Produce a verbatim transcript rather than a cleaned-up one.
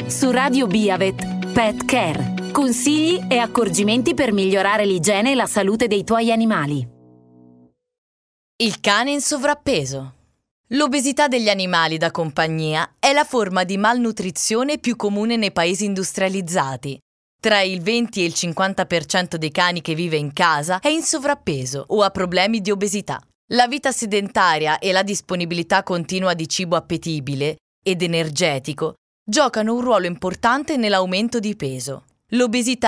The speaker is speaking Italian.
Su Radio Biavet, Pet Care. Consigli e accorgimenti per migliorare l'igiene e la salute dei tuoi animali. Il cane in sovrappeso. L'obesità degli animali da compagnia è la forma di malnutrizione più comune nei paesi industrializzati. Tra il venti e il cinquanta per cento dei cani che vive in casa è in sovrappeso o ha problemi di obesità. La vita sedentaria e la disponibilità continua di cibo appetibile ed energetico giocano un ruolo importante nell'aumento di peso. L'obesità